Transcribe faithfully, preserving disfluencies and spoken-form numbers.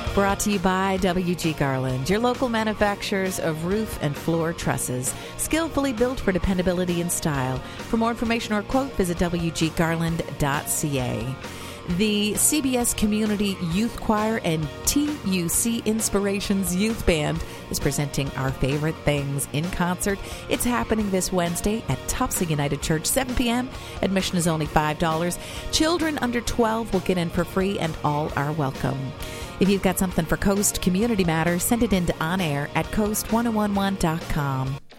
Brought to you by W G Garland, your local manufacturers of roof and floor trusses, skillfully built for dependability and style. For more information or quote, visit w g garland dot c a. The C B S Community Youth Choir and T U C Inspirations Youth Band is presenting Our Favorite Things in concert. It's happening this Wednesday at Topsa United Church, seven p.m. Admission is only five dollars. Children under twelve will get in for free, and all are welcome. If you've got something for Coast Community Matters, send it in to onair at coast ten eleven dot com.